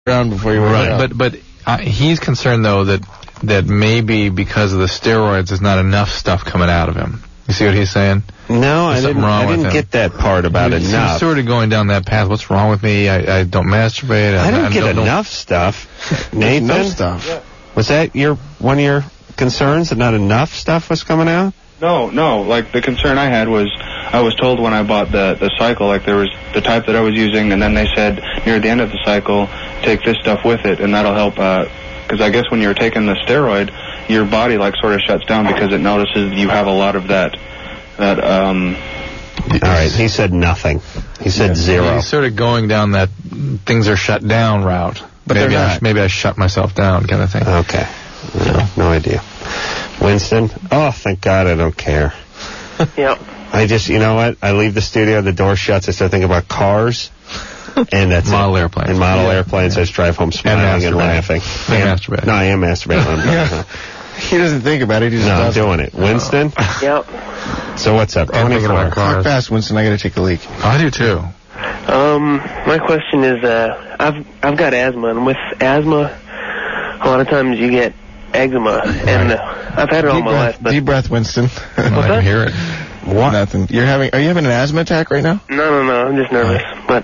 around before you went out. But he's concerned, though, that maybe because of the steroids, there's not enough stuff coming out of him. You see what he's saying? No, I didn't get that part about enough. He's sort of going down that path. What's wrong with me? I don't masturbate. I don't get enough stuff. Nathan? Enough stuff. Yeah. Was that one of your concerns, that not enough stuff was coming out? No. Like, the concern I had was, I was told when I bought the cycle, like, there was the type that I was using, and then they said near the end of the cycle, take this stuff with it, and that'll help, because I guess when you're taking the steroid, your body, like, sort of shuts down because it notices you have a lot of that. All right, he said nothing. He said zero. He's sort of going down that things are shut down route. But maybe I shut myself down kind of thing. Okay. No idea. Winston? Oh, thank God I don't care. Yep. I just, you know what? I leave the studio, the door shuts, I start thinking about cars. And that's model airplanes. And model airplanes. I just drive home smiling and laughing. Masturbating. No, I am masturbating. He doesn't think about it. He just I'm doing it. Winston? Yep. So what's up? 24. Talk fast, Winston. I got to take a leak. I do too. My question is, I've got asthma, and with asthma, a lot of times you get eczema, and I've had it all my life. But deep breath, Winston. I can hear it. What? Nothing. Are you having an asthma attack right now? No. I'm just nervous. But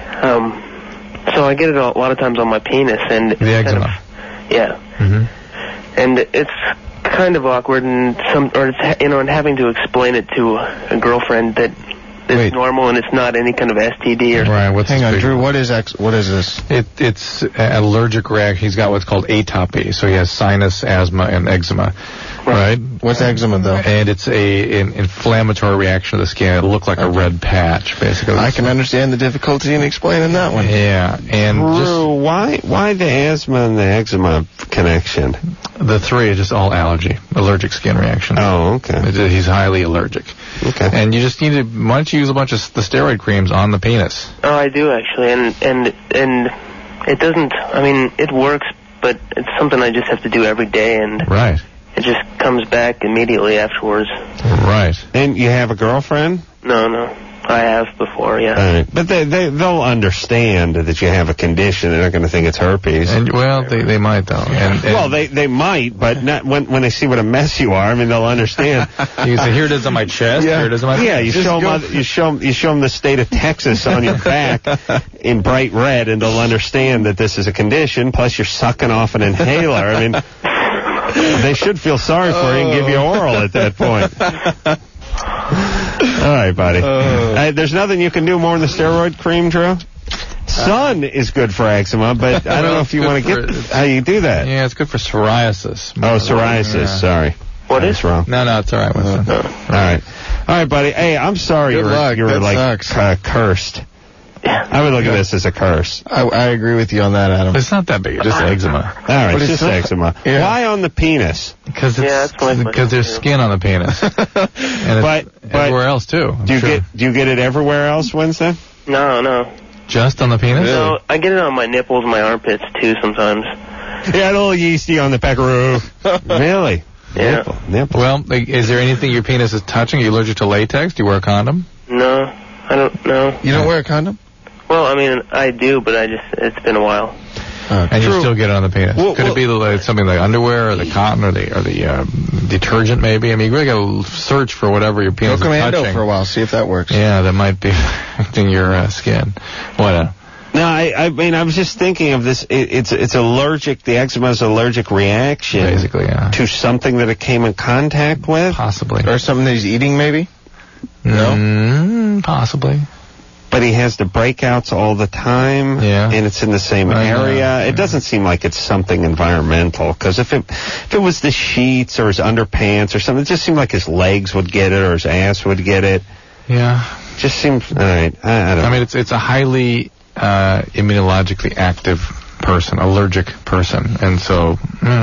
so I get it a lot of times on my penis, and the eczema. Mm-hmm. And it's kind of awkward, and and having to explain it to a girlfriend that it's normal and it's not any kind of STD or. Right. Hang on, Drew. What is this? It's an allergic reaction. He's got what's called atopy, so he has sinus, asthma, and eczema. Right. What's eczema though? And it's an inflammatory reaction of the skin. It'll look like a red patch, basically. I can understand the difficulty in explaining that one. Yeah. And Drew, why the asthma and the eczema connection? The three are just all allergic skin reaction. Oh, okay. He's highly allergic. Okay. And you just need to, why don't you use a bunch of the steroid creams on the penis? Oh, I do actually, and it doesn't. I mean, it works, but it's something I just have to do every day, and right. It just comes back immediately afterwards. Right. And you have a girlfriend? No. I have before, yeah. All right. But they'll understand that you have a condition. They're not going to think it's herpes. And they might though. And they might, but not when they see what a mess you are. I mean, they'll understand. You say, here it is on my chest. Yeah. Here it is on my. Yeah, you show them the state of Texas on your back in bright red, and they'll understand that this is a condition. Plus, you're sucking off an inhaler. I mean, they should feel sorry for you and give you oral at that point. All right, buddy. There's nothing you can do more than the steroid cream, Drew? Sun is good for eczema, but I don't know if you want to get how you do that. Yeah, it's good for psoriasis. Oh, psoriasis. Yeah. Sorry. What is wrong? No, it's all right. All right, buddy. Hey, I'm sorry you were like cursed. I would look at this as a curse. I agree with you on that, Adam. It's not that big. It's just eczema. All right, it's just eczema. Yeah. Why on the penis? Because there's skin on the penis. And but everywhere else too. Do you get it everywhere else, Winston? No. Just on the penis? No, I get it on my nipples, my armpits too sometimes. Yeah, a little yeasty on the peckaroo. Really? Yeah. Nipple. Well, is there anything your penis is touching? Are you allergic to latex? Do you wear a condom? No, I don't know. You don't wear a condom? Well, I mean, I do, but it's been a while. And you still get it on the penis. Could it be something like underwear or the cotton or the detergent maybe? I mean, you really got to search for whatever your penis is touching. Go commando for a while, see if that works. Yeah, that might be affecting your skin. What? No, I mean, I was just thinking of this. It's allergic. The eczema is an allergic reaction, basically, to something that it came in contact with, possibly, or something that he's eating, maybe. No, possibly. But he has the breakouts all the time, and it's in the same area. It doesn't seem like it's something environmental, because if it was the sheets or his underpants or something, it just seemed like his legs would get it or his ass would get it. Yeah. Just seems, all right, I don't know. I mean, it's a highly immunologically active person, allergic person, and so,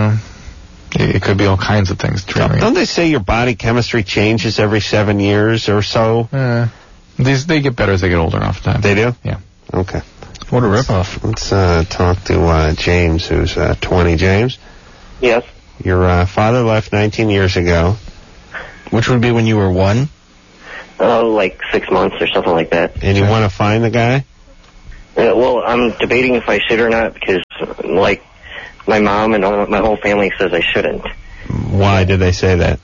it could be all kinds of things. Don't they say your body chemistry changes every 7 years or so? They get better as they get older oftentimes. They do? Yeah. Okay. What a ripoff. Let's talk to James, who's 20. James? Yes. Your father left 19 years ago. Which would be when you were 1? Oh, like 6 months or something like that. And you want to find the guy? Well, I'm debating if I should or not because, like, my mom and my whole family says I shouldn't. Why did they say that?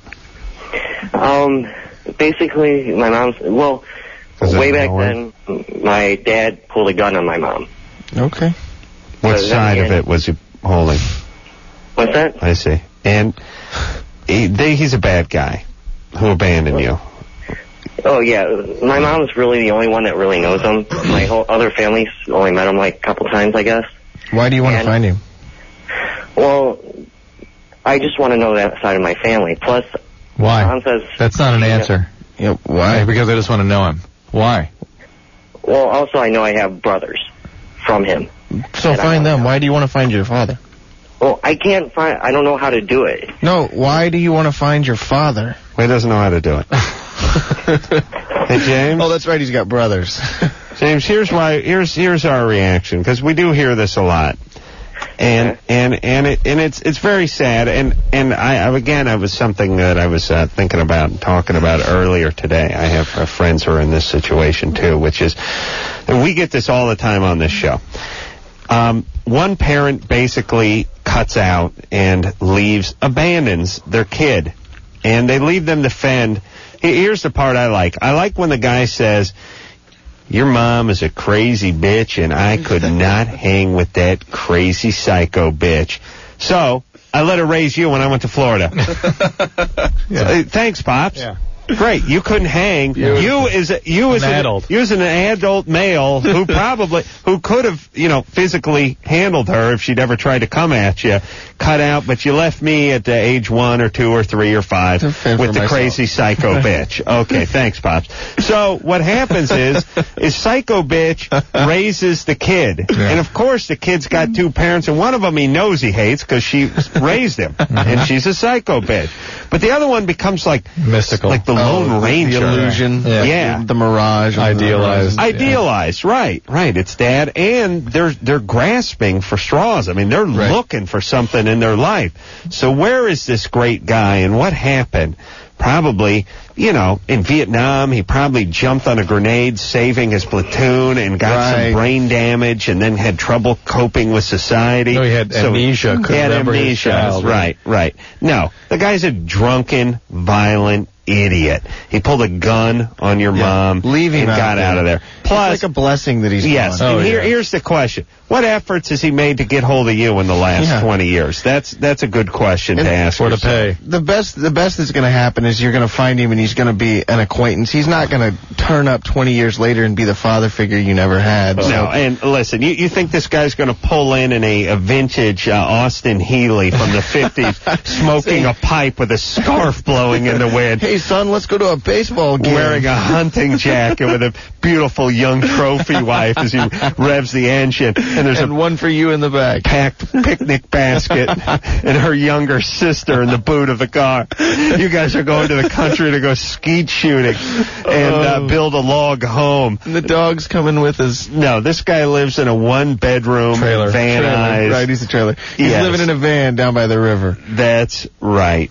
Basically, my mom's... Well, way back then, my dad pulled a gun on my mom. Okay. What side of it was he holding? What's that? I see. And he's a bad guy who abandoned you. Oh, yeah. My mom's really the only one that really knows him. My whole other family's only met him like a couple times, I guess. Why do you want to find him? Well, I just want to know that side of my family. Plus, why? Mom says... That's not an answer. Yeah, why? Because I just want to know him. Why? Well, also, I know I have brothers from him. So find them. Why do you want to find your father? Well, I can't find... I don't know how to do it. No, why do you want to find your father? Well, he doesn't know how to do it. Hey, James? Oh, that's right, he's got brothers. James, here's our reaction, because we do hear this a lot. And it's very sad, and I was something that I was thinking about and talking about earlier today. I have friends who are in this situation too, which is, and we get this all the time on this show. One parent basically cuts out and abandons their kid, and they leave them to fend. Here's the part I like. I like when the guy says, "Your mom is a crazy bitch, and I could not hang with that crazy psycho bitch. So I let her raise you when I went to Florida." Thanks, Pops. Yeah. Great. You couldn't hang. You as an adult male who could have, physically handled her if she'd ever tried to come at you, cut out, but you left me at age 1 or 2 or 3 or 5 with the crazy psycho bitch. Okay, thanks, Pops. So what happens is psycho bitch raises the kid. Yeah. And of course the kid's got 2 parents, and one of them he knows he hates because she raised him. And she's a psycho bitch. But the other one becomes like mystical. Like the Lone Ranger. The illusion. Yeah. The mirage. Idealized. Idealized, right. It's dad, and they're grasping for straws. I mean, they're looking for something in their life. So where is this great guy, and what happened? Probably, in Vietnam, he probably jumped on a grenade saving his platoon and got some brain damage and then had trouble coping with society. No, he had amnesia. He had amnesia. Right. No, the guy's a drunken, violent idiot. He pulled a gun on your mom and got out of there. Plus, it's like a blessing that he's gone. And here's the question. What efforts has he made to get hold of you in the last 20 years? That's a good question to ask. Or to pay. The best that's going to happen is you're going to find him and he's going to be an acquaintance. He's not going to turn up 20 years later and be the father figure you never had. So. No, and listen, you think this guy's going to pull in a vintage Austin Healey from the 50s, smoking a pipe with a scarf blowing in the wind. Hey, son, let's go to a baseball game. Wearing a hunting jacket with a beautiful young trophy wife as he revs the engine. And there's one for you in the back. Packed picnic basket and her younger sister in the boot of the car. You guys are going to the country to go skeet shooting and build a log home. And the dog's coming with us. No, this guy lives in a 1-bedroom van-ized. Right, he's a trailer. He's living in a van down by the river. That's right.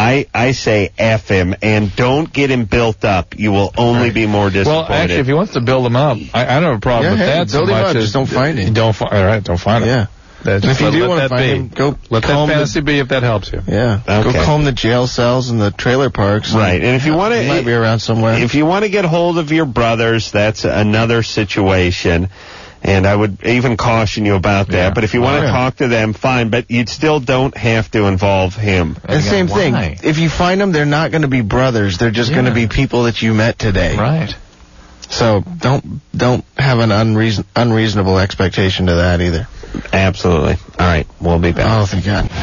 I say F him, and don't get him built up. You will only be more disappointed. Well, actually, if he wants to build him up, I don't have a problem with that so much. Just don't find him. Don't find him. Yeah. If you do want to find him, go let that fantasy be if that helps you. Yeah. Okay. Go comb the jail cells and the trailer parks. Right. And if you want to... He might be around somewhere. If you want to get hold of your brothers, that's another situation. And I would even caution you about that. But if you want to talk to them, fine. But you still don't have to involve him. And same thing. If you find them, they're not going to be brothers. They're just going to be people that you met today. Right. So don't have an unreasonable expectation to that either. Absolutely. All right. We'll be back. Oh, thank God.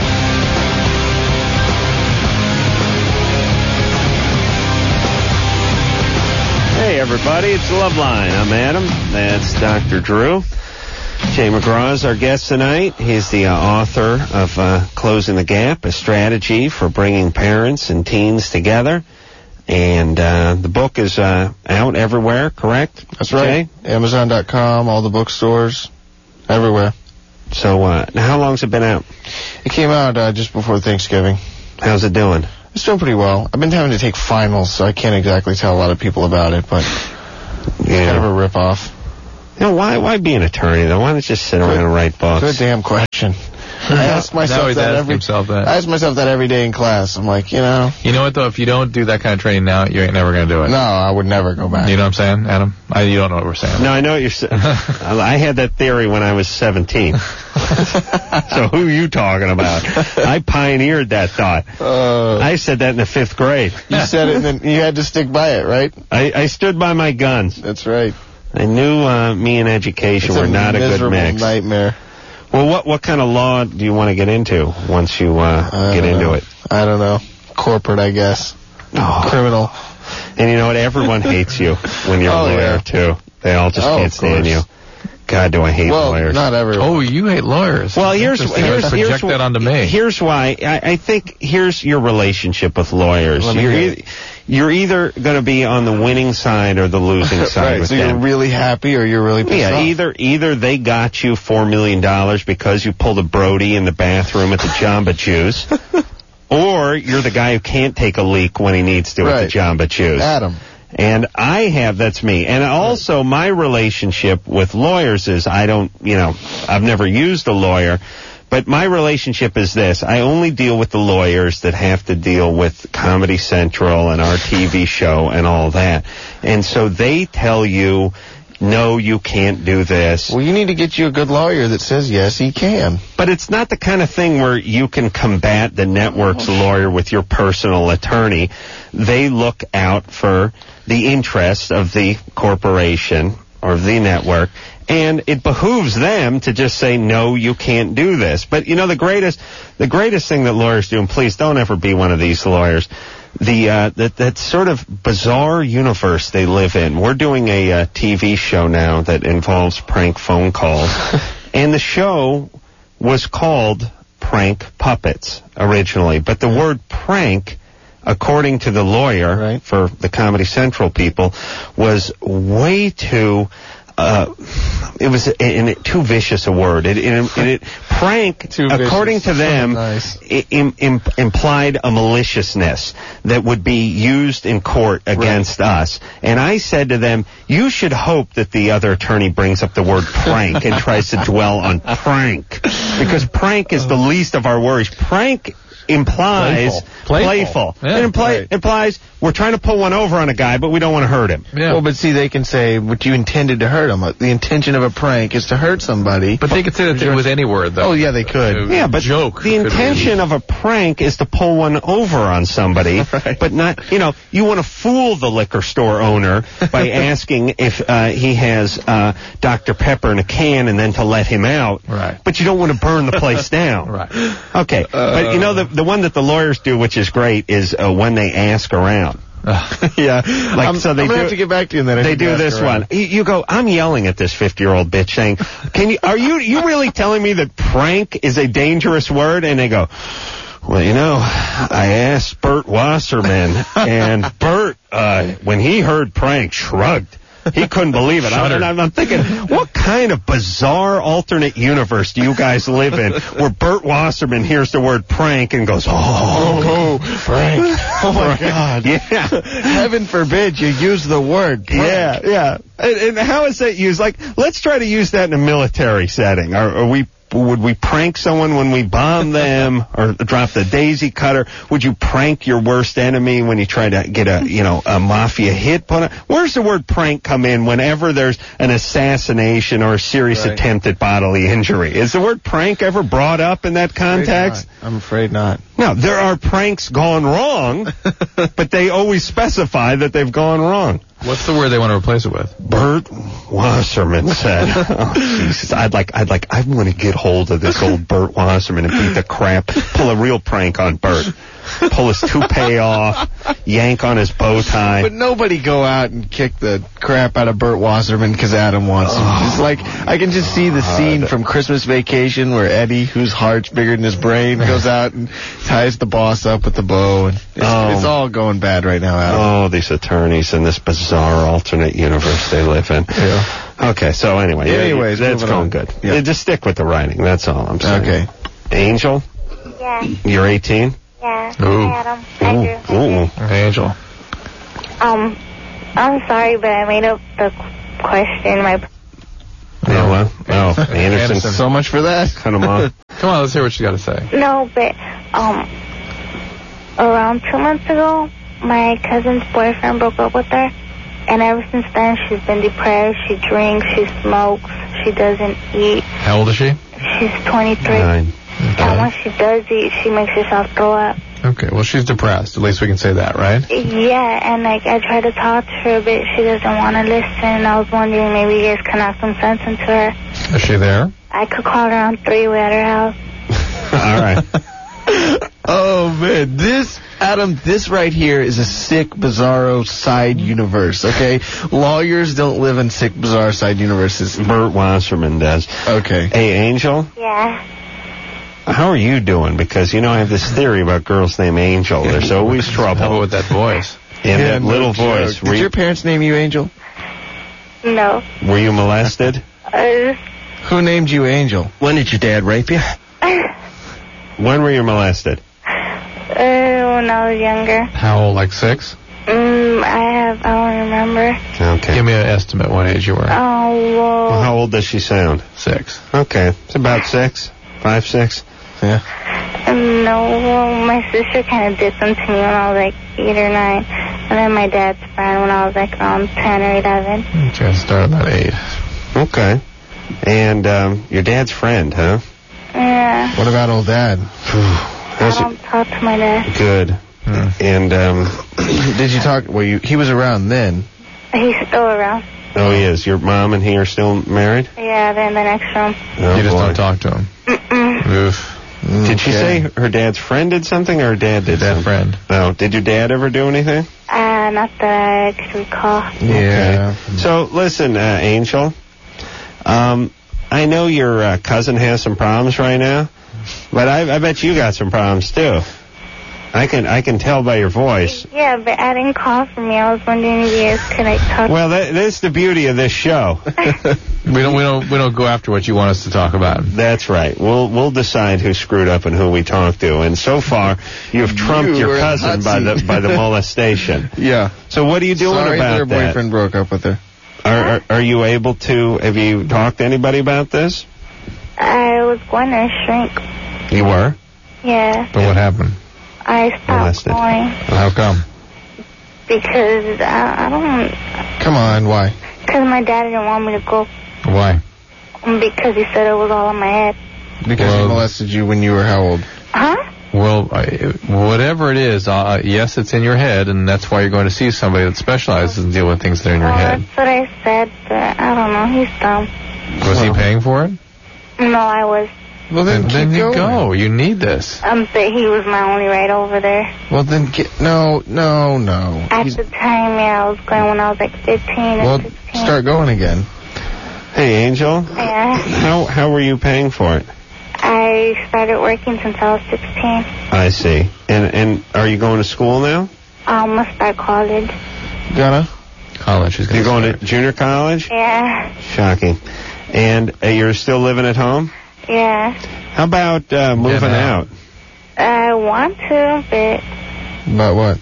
Hey, everybody, it's Loveline. I'm Adam. That's Dr. Drew. Jay McGraw is our guest tonight. He's the author of Closing the Gap, a strategy for bringing parents and teens together. And the book is out everywhere, correct? That's right. Jay? Amazon.com, all the bookstores, everywhere. So how long's it been out? It came out just before Thanksgiving. How's it doing? It's doing pretty well. I've been having to take finals, so I can't exactly tell a lot of people about it, but it's kind of a rip-off. No, why be an attorney, though? Why don't you just sit around and write books? Good damn question. I ask myself that every day in class. I'm like, You know what, though? If you don't do that kind of training now, you ain't never going to do it. No, I would never go back. You know what I'm saying, Adam? You don't know what we're saying. No, I know what you're saying. I had that theory when I was 17. So who are you talking about? I pioneered that thought. I said that in the 5th grade. You said it, and then you had to stick by it, right? I stood by my guns. That's right. I knew me and education were not a good mix. Nightmare. Well, what kind of law do you want to get into once you get into it? I don't know. Corporate, I guess. Criminal. And you know what? Everyone hates you when you're a lawyer, too. They all just can't stand you. God, do I hate lawyers. Not everyone. Oh, you hate lawyers. Well, here's project that onto me. Here's why. I think here's your relationship with lawyers. You're either going to be on the winning side or the losing side right, with so them. You're really happy or you're really pissed off. Either they got you $4 million because you pulled a Brody in the bathroom at the Jamba Juice, or you're the guy who can't take a leak when he needs to at the Jamba Juice. Adam. And that's me. And also my relationship with lawyers is I've never used a lawyer, but my relationship is this. I only deal with the lawyers that have to deal with Comedy Central and our TV show and all that. And so they tell you, no, you can't do this. Well, you need to get you a good lawyer that says, yes, he can. But it's not the kind of thing where you can combat the network's lawyer with your personal attorney. They look out for the interests of the corporation or the network, and it behooves them to just say, no, you can't do this. But, the greatest thing that lawyers do, and please don't ever be one of these lawyers, that sort of bizarre universe they live in. We're doing a TV show now that involves prank phone calls, and the show was called Prank Puppets originally, but the word prank, according to the lawyer for the Comedy Central people, was way too it was too vicious a word. Prank, according to them, implied a maliciousness that would be used in court against us. And I said to them, you should hope that the other attorney brings up the word prank and tries to dwell on prank, because prank is the least of our worries. Prank implies playful. Yeah, it implies we're trying to pull one over on a guy, but we don't want to hurt him. Yeah. Well, but see, they can say what you intended to hurt him. The intention of a prank is to hurt somebody. But they could say that with any word, though. Oh, yeah, they could. Yeah, but the intention of a prank is to pull one over on somebody, but not, you want to fool the liquor store owner by asking if he has Dr. Pepper in a can and then to let him out. Right. But you don't want to burn the place down. Right. Okay. But, the one that the lawyers do, which is great, is when they ask around. Yeah. I'm going to have to get back to you on that. They do this one. You go, I'm yelling at this 50-year-old bitch saying, are you really telling me that prank is a dangerous word? And they go, well, I asked Bert Wasserman, and Bert, when he heard prank, shrugged. He couldn't believe it. I'm thinking, what kind of bizarre alternate universe do you guys live in where Bert Wasserman hears the word prank and goes, prank. Oh, my God. Yeah. Heaven forbid you use the word prank. Yeah. And how is that used? Like, let's try to use that in a military setting. Would we prank someone when we bomb them or drop the daisy cutter? Would you prank your worst enemy when you try to get a mafia hit put on? Where's the word prank come in whenever there's an assassination or a serious attempt at bodily injury? Is the word prank ever brought up in that context? I'm afraid not. No, there are pranks gone wrong, but they always specify that they've gone wrong. What's the word they want to replace it with? Bert Wasserman said, oh, Jesus, I want to get hold of this old Bert Wasserman and beat the crap, pull a real prank on Bert. Pull his toupee off, yank on his bow tie. But nobody go out and kick the crap out of Bert Wasserman because Adam wants to. It's like, I can just see the scene from Christmas Vacation where Eddie, whose heart's bigger than his brain, goes out and ties the boss up with the bow. And it's all going bad right now, Adam. Oh, these attorneys in this bizarre alternate universe they live in. Yeah. Okay, so anyways, that's going good. Yeah. Just stick with the writing, that's all I'm saying. Okay. Angel? Yeah. You're 18? Yeah. Ooh. Hi, Adam. Hi, Drew. Ooh. Hey, Angel. I'm sorry, but I made up the question. Yeah, well, Anderson. So much for that. Cut him off. Come on, let's hear what you got to say. No, but around 2 months ago, my cousin's boyfriend broke up with her, and ever since then she's been depressed. She drinks, she smokes, she doesn't eat. How old is she? She's 23. 9. And when she does eat, she makes herself throw up. Okay, well, she's depressed. At least we can say that, right? Yeah, and like I tried to talk to her, but she doesn't want to listen. I was wondering maybe you guys can knock some sense into her. Is she there? I could call her on 3 at her house. All right. Oh, man. This right here is a sick, bizarro side universe, okay? Lawyers don't live in sick, bizarre side universes. Burt Wasserman does. Okay. Hey, Angel, Yeah. how are you doing? Because, I have this theory about girls named Angel. There's always How trouble. with that voice? And that no little joke. voice. Did your parents name you Angel? No. Were you molested? Who named you Angel? When did your dad rape you? When were you molested? When I was younger. How old, like 6? I don't remember. Okay. Give me an estimate what age you were. Oh, Well, how old does she sound? 6. Okay. It's about 6. 5, 6. Yeah. no. Well, my sister kind of did them to me when I was like 8 or 9. And then my dad's friend when I was like around 10 or 11. Okay, start about 8. Okay. And your dad's friend, huh? Yeah. What about old Dad? I don't talk to my dad. Good. And Did you talk? Well, he was around then. He's still around. oh, he is. Your mom and he are still married? Yeah, they're in the next room. Oh, You just boy. don't talk to him. Oof. Did she say her dad's friend did something or her dad did That something? friend. No. Did your dad ever do anything? Not that I could recall. Yeah. So, listen, Angel. I know your cousin has some problems right now, but I bet you got some problems too. I can tell by your voice. Yeah, but I didn't call for me. I was wondering if you guys could like talk. Well, that's the beauty of this show. We don't go after what you want us to talk about. That's right. We'll decide who screwed up and who we talk to. And so far, you've trumped You your were in the cousin hot seat. by the molestation. Yeah. So what are you doing Sorry that about her that? boyfriend broke up with her. Are you able to? Have you talked to anybody about this? I was going to shrink. You were. Yeah, But what happened? I stopped Molested. going How come? because I don't. Come on, why? Because my dad didn't want me to go. Why? Because he said it was all in my head. Because he molested you when you were how old? Huh? Well, whatever it is, yes, it's in your head, and that's why you're going to see somebody that specializes in dealing with things that are in your Well, head. that's what I said, but I don't know. He's dumb. Was he paying for it? No, I was. Well, then Then keep you going. go. You need this. But he was my only ride over there. Well, then no. At the time, yeah, I was going when I was like 15 or Well, 16. start going again. Hey, Angel. Yeah. How were you paying for it? I started working since I was 16. I see. And are you going to school now? I'm going to start college. Gonna? College is You're going to junior college? Yeah. Shocking. And you're still living at home? Yeah. How about moving out? I want to, but About what?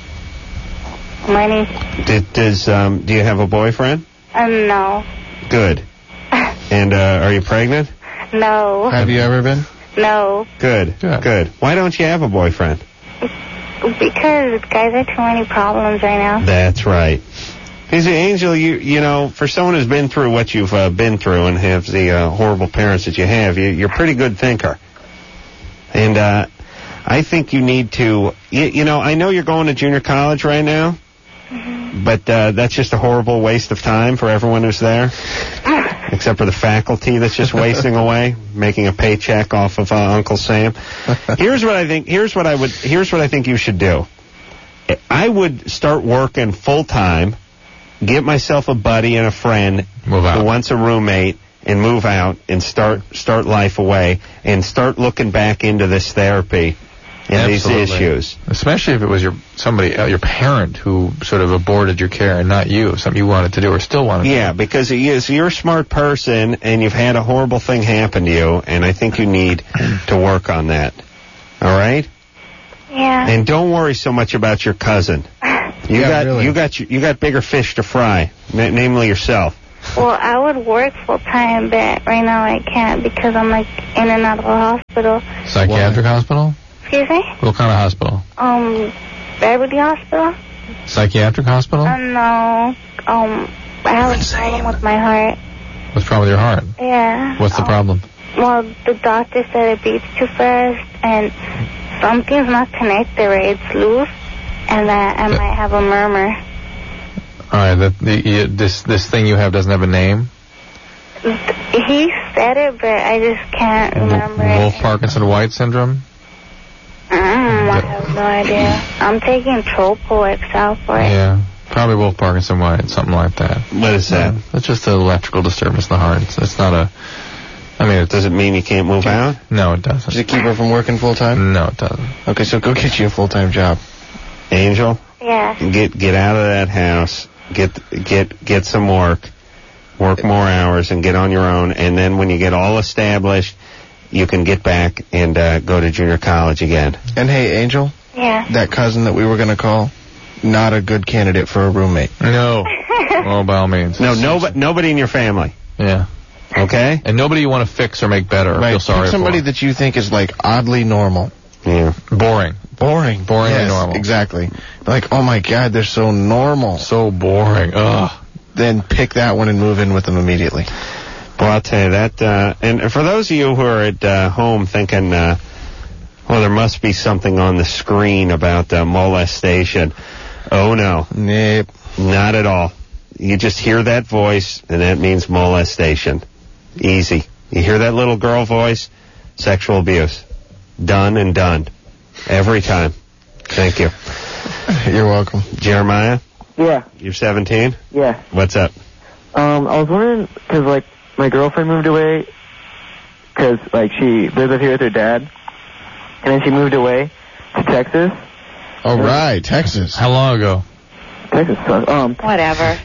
money. Do you have a boyfriend? No. Good. And are you pregnant? No. Have you ever been? No. Good. Good. Why don't you have a boyfriend? Because guys have too many problems right now. That's right. Because Angel, you know, for someone who's been through what you've been through and have the horrible parents that you have, you're a pretty good thinker. And I think you need to, you know, I know you're going to junior college right now, but that's just a horrible waste of time for everyone who's there, except for the faculty that's just wasting away, making a paycheck off of Uncle Sam. Here's what I think you should do. I would start working full time. Get myself a buddy and a friend who wants a roommate and move out and start life away and start looking back into this therapy and these issues. Especially if it was your parent who sort of aborted your care and not you, something you wanted to do or still wanted to do. Yeah, because you're a smart person and you've had a horrible thing happen to you, and I think you need to work on that. All right? Yeah. And don't worry so much about your cousin. You got bigger fish to fry, namely yourself. Well, I would work full time, but right now I can't because I'm like in and out of a hospital. Psychiatric hospital? Excuse me? What kind of hospital? Beverly Hospital? Psychiatric hospital? No. I have a problem with my heart. What's wrong with your heart? Yeah. What's the problem? Well, the doctor said it beats too fast, and something's not connected right. It's loose, and that I might have a murmur. All right, this thing you have doesn't have a name? He said it, but I just can't remember Wolff-Parkinson-White syndrome? I have no idea. I'm taking Tropo XL for it. Yeah, probably Wolff-Parkinson-White, something like that. What is that? It's just an electrical disturbance in the heart. It's not a... I mean, does it mean you can't move out? No, it doesn't. Does it keep her from working full time? No, it doesn't. Okay, so go get you a full-time job. Angel? Yeah. Get out of that house. Get some work more hours, and get on your own. And then when you get all established, you can get back and go to junior college again. And hey, Angel? Yeah. That cousin that we were going to call, not a good candidate for a roommate. No. Well, by all means. No, nobody in your family. Yeah. Okay? And nobody you want to fix or make better or feel sorry for. Somebody that you think is, like, oddly normal. Yeah. Boring. Boringly yes, normal. Exactly. Like, oh my God, they're so normal. So boring. Ugh. Then pick that one and move in with them immediately. Well, I'll tell you that. And for those of you who are at home thinking, well, there must be something on the screen about molestation. Oh, no. Nope. Not at all. You just hear that voice, and that means molestation. Easy. You hear that little girl voice, sexual abuse. Done and done. Every time. Thank you. You're welcome. Jeremiah? Yeah. You're 17? Yeah. What's up? I was wondering, because, like, my girlfriend moved away, because, like, she lives up here with her dad, and then she moved away to Texas. All right, Texas. How long ago? Texas sucks. Whatever.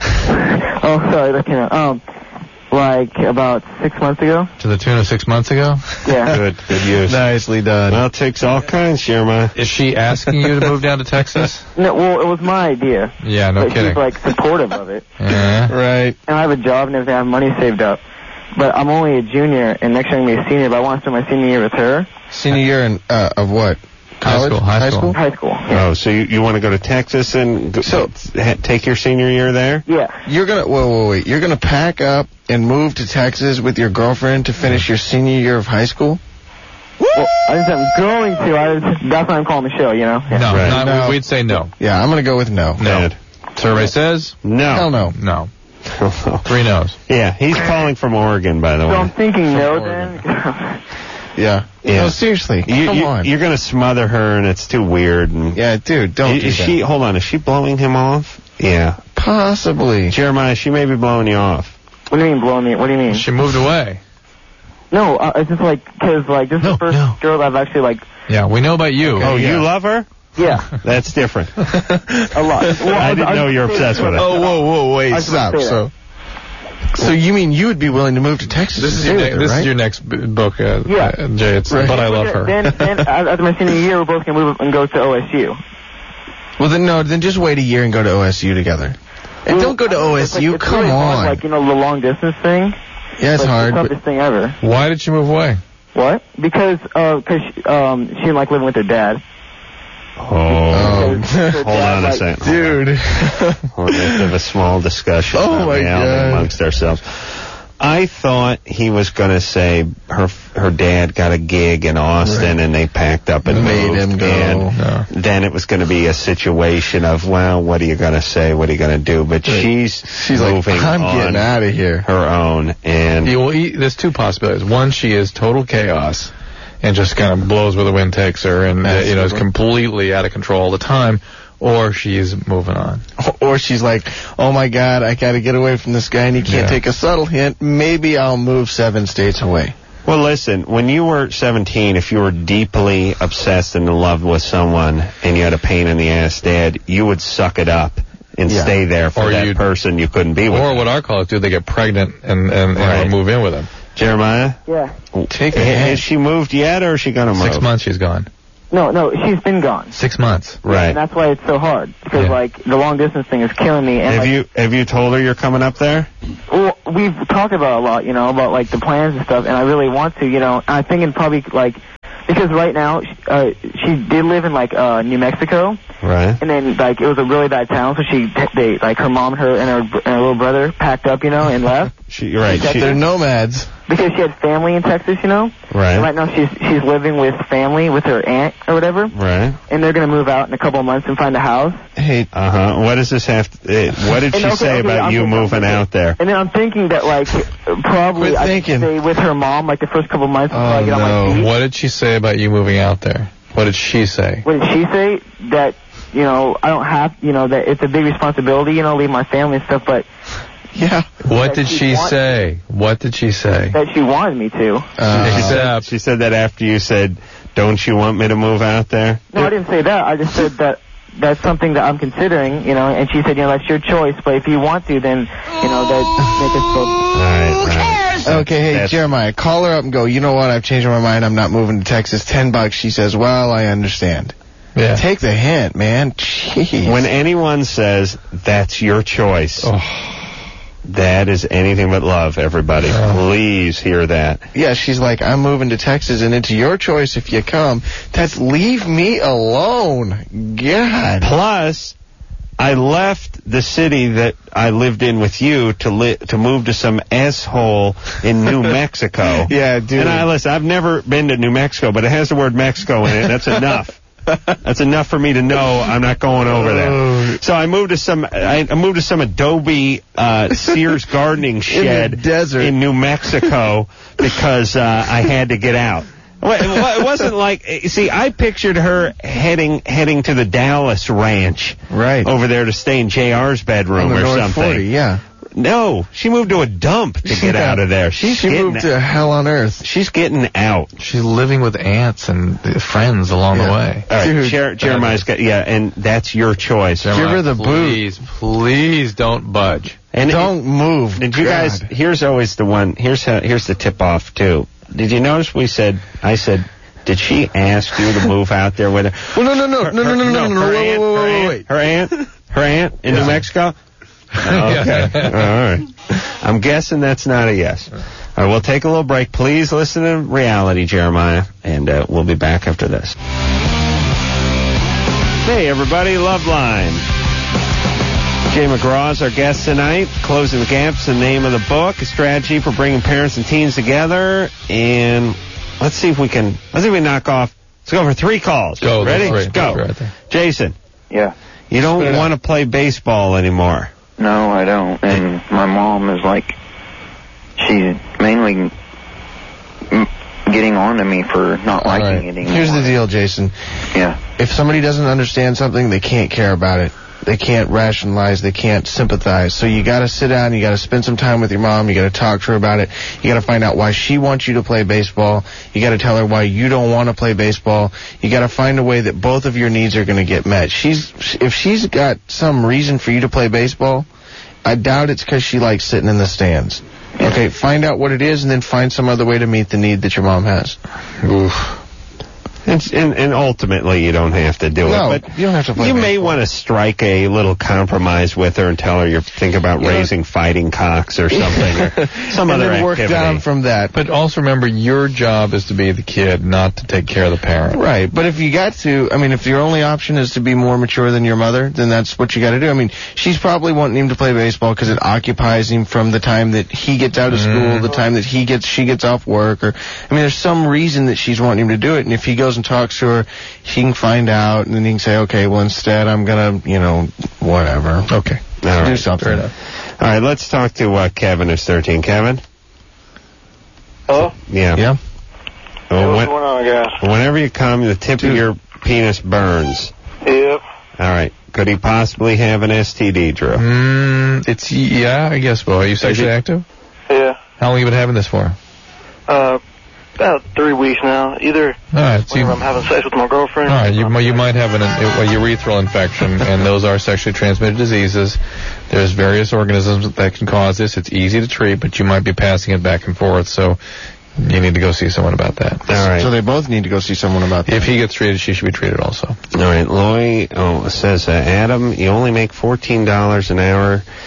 Oh, sorry, that came out. Like, about 6 months ago. To the tune of 6 months ago? Yeah. Good use. Nicely done. Well, it takes all kinds, Jeremiah. Is she asking you to move down to Texas? No, well, it was my idea. Yeah, no but kidding. She's, like, supportive of it. Yeah. Right. And I have a job and everything. I have money saved up. But I'm only a junior, and next year I'm going to be a senior, but I want to start my senior year with her. Senior year in, of what? College? High school. High school. Yeah. Oh, so you want to go to Texas and take your senior year there? Yeah. You're going to, wait. You're going to pack up and move to Texas with your girlfriend to finish your senior year of high school? Well, I just am going to. That's why I'm calling the show, you know? No, Right. no. We'd say no. Yeah, I'm going to go with no. No. Survey says? No. Hell no. No. 3 no's. Yeah, he's calling from Oregon, by the So way. I'm thinking no then. Yeah. No, seriously. Come on. You're going to smother her, and it's too weird. And Yeah, dude, don't do that. Hold on, is she blowing him off? Yeah. Possibly. Jeremiah, she may be blowing you off. What do you mean blowing me? What do you mean? She moved away. No, it's just like, because, like, this is the first girl I've actually, like... Yeah, we know about you. Oh, you love her? Yeah. That's different. A lot. Well, I didn't know you were obsessed with her. Oh, whoa, wait, I stop. say that. So you mean you would be willing to move to Texas? This is your next book, Yeah. Jay. It's But I Love Her. Then after my senior year, we're both going to move and go to OSU. Well, then just wait a year and go to OSU together. And don't go to OSU. It's Come really on. hard, like, you know, the long distance thing. Yeah, it's hard. It's the But toughest thing ever. Why did she move away? What? Because she didn't like living with her dad. Oh. Her Hold dad, on a like, second. dude. Let's have a small discussion Oh, my God. amongst ourselves. I thought he was going to say her dad got a gig in Austin and they packed up and Made moved. him go. And then it was going to be a situation of, well, what are you going to say? What are you going to do? But she's moving like, I'm on getting out of here. her own. And There's 2 possibilities. One, she is total chaos and just kind of blows where the wind takes her and is completely out of control all the time. Or she's moving on. Or she's like, oh my God, I got to get away from this guy and he can't take a subtle hint. Maybe I'll move 7 states away. well, listen, when you were 17, if you were deeply obsessed and in love with someone and you had a pain in the ass dad, you would suck it up and stay there for that person you couldn't be with. Or what our college do, they get pregnant and move in with him. Jeremiah? Yeah. Has she moved yet, or is she going to move? 6 months she's gone. No, she's been gone. 6 months. Right. And that's why it's so hard. Because, like, the long distance thing is killing me. And Have you told her you're coming up there? Well, we've talked about a lot, you know, about like the plans and stuff, and I really want to, you know. I'm thinking probably like because right now she did live in like New Mexico, right? And then like it was a really bad town, so they like her mom, her and her little brother packed up, you know, and left. You're right. They're nomads. Because she had family in Texas, you know. Right. And right now she's living with family, with her aunt or whatever. Right. And they're gonna move out in a couple of months and find a house. Hey. What does this have? What did she say about you moving out there? And then I'm thinking that like probably I should stay with her mom like the first couple of months until I get on my feet. What did she say about you moving out there? What did she say? What did she say? That you know I don't have that it's a big responsibility, you know, leave my family and stuff, but. Yeah. What did she say? What did she say? That she wanted me to. She said that after you said, "Don't you want me to move out there?" No, I didn't say that. I just said that that's something that I'm considering, you know. And she said, you know, that's your choice, but if you want to, then you know that make us go. All right. Okay, hey Jeremiah, call her up and go. You know what? I've changed my mind. I'm not moving to Texas. $10. She says, well, I understand. Yeah. Take the hint, man. Jeez. When anyone says that's your choice. That is anything but love, everybody. Please hear that. Yeah, she's like, I'm moving to Texas, and it's your choice if you come. That's leave me alone. God. Plus, I left the city that I lived in with you to move to some asshole in New Mexico. Yeah, dude. And listen, I've never been to New Mexico, but it has the word Mexico in it. That's enough. That's enough for me to know I'm not going over there. So I moved to some Adobe Sears gardening shed in the desert in New Mexico because I had to get out. It wasn't like, see, I pictured her heading to the Dallas ranch, right, over there to stay in JR's bedroom or North something. 40, yeah. No, she moved to a dump to get out of there. She moved to hell on earth. She's getting out. She's living with aunts and friends along the way. All right, Jeremiah's got, and that's your choice. Give her the boot. Please don't budge. And don't move. Did you guys? Here's always the one. Here's the tip off too. Did you notice I said, did she ask you to move out there with her? Well, no. Wait. Her aunt in New Mexico. Okay. All right. I'm guessing that's not a yes. All right, we'll take a little break. Please listen to Reality, Jeremiah, and we'll be back after this. Hey, everybody, Love Line. Jay McGraw is our guest tonight. Closing the Gap's the name of the book, a strategy for bringing parents and teens together. And let's see if we knock off. Let's go for 3 calls. Go. Ready? Let's go. Right there. Jason. Yeah. You don't want to play baseball anymore. No, I don't. And my mom is like, she's mainly getting on to me for not liking it anymore. Here's the deal, Jason. Yeah. If somebody doesn't understand something, they can't care about it. They can't rationalize. They can't sympathize. So you got to sit down. You got to spend some time with your mom. You got to talk to her about it. You got to find out why she wants you to play baseball. You got to tell her why you don't want to play baseball. You got to find a way that both of your needs are going to get met. If she's got some reason for you to play baseball, I doubt it's because she likes sitting in the stands. Okay, find out what it is and then find some other way to meet the need that your mom has. Oof. And ultimately, you don't have to do it. But you don't have to play baseball. May want to strike a little compromise with her and tell her you're thinking about raising fighting cocks or something, or some other activity. Work down from that. But also remember, your job is to be the kid, not to take care of the parent. Right. But if you got to, if your only option is to be more mature than your mother, then that's what you got to do. She's probably wanting him to play baseball because it occupies him from the time that he gets out of school, the time that she gets off work, or there's some reason that she's wanting him to do it. And if he goes and talks to her, she can find out, and then he can say, okay, well, instead I'm going to, whatever. Okay. Do something. All right, let's talk to Kevin, who's 13. Kevin? Hello? Yeah. Yeah. Well, what's going on, guys? Whenever you come, the tip of your penis burns. Yep. All right. Could he possibly have an STD, Drew? I guess so. Are you sexually active? Yeah. How long have you been having this for? About 3 weeks now. Either whenever I'm having sex with my girlfriend. All right, you might have a urethral infection, and those are sexually transmitted diseases. There's various organisms that can cause this. It's easy to treat, but you might be passing it back and forth, so you need to go see someone about that. All right. So they both need to go see someone about that. If he gets treated, she should be treated also. All right. Loy says, Adam, you only make $14 an hour.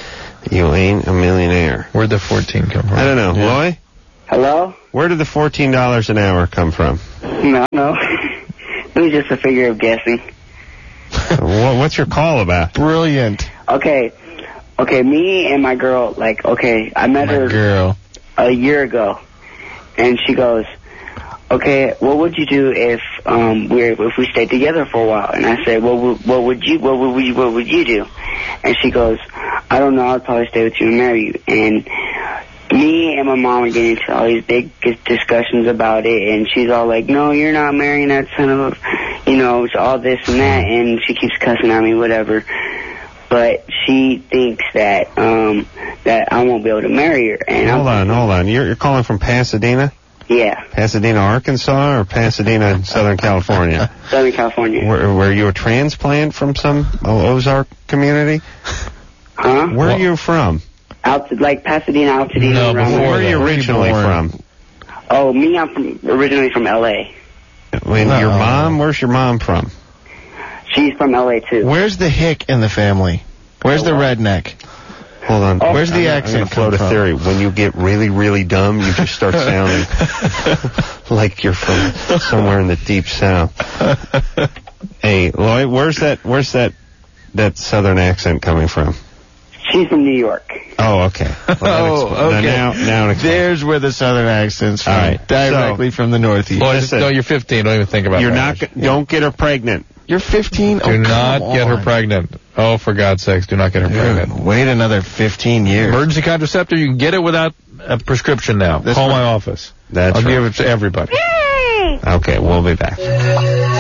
You ain't a millionaire. Where'd the 14 come from? I don't know. Yeah. Loy? Hello? Where did the $14 an hour come from? No. It was just a figure of guessing. What's your call about? Brilliant. Okay, me and my girl, I met her a year ago, and she goes, okay, what would you do if we stayed together for a while? And I said, what would you do? And she goes, I don't know, I'd probably stay with you and marry you. And me and my mom are getting into all these big discussions about it, and she's all like, no, you're not marrying that son of a, it's all this and that, and she keeps cussing at me, whatever. But she thinks that I won't be able to marry her. And hold on. You're calling from Pasadena? Yeah. Pasadena, Arkansas, or Pasadena, Southern California? Southern California. Were you a transplant from some Ozark community? Huh? Where are you from? Pasadena, Altadena. No, where are you originally from? Oh, me, I'm originally from L.A. Your mom? Where's your mom from? She's from L.A. too. Where's the hick in the family? Where's the redneck? Hold on. Where's the accent come from? I'm going to float a theory. When you get really, really dumb, you just start sounding like you're from somewhere in the deep south. Hey, Lloyd, where's that southern accent coming from? She's from New York. Oh, okay. Well, okay. Now there's where the southern accent's from. All right. Directly from the Northeast. Lloyd, no, you're 15. Don't even think about that. Don't get her pregnant. You're 15? Do not get her pregnant. Oh, for God's sakes, do not get her pregnant. Wait another 15 years. Emergency contraceptive, you can get it without a prescription now. Call my office. I'll give it to everybody. Okay, we'll be back.